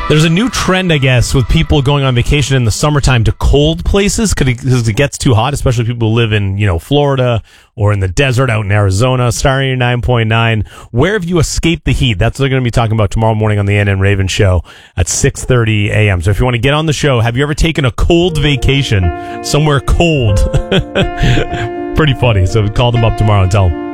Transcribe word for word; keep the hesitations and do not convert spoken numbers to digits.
There's a new trend, I guess, with people going on vacation in the summertime to cold places because it gets too hot, especially people who live in, you know, Florida or in the desert out in Arizona. Star nine point nine. Where have you escaped the heat? That's what they're going to be talking about tomorrow morning on the Ann and Raven show at six thirty a.m. So if you want to get on the show, have you ever taken a cold vacation somewhere cold? Pretty funny. So call them up tomorrow and tell them.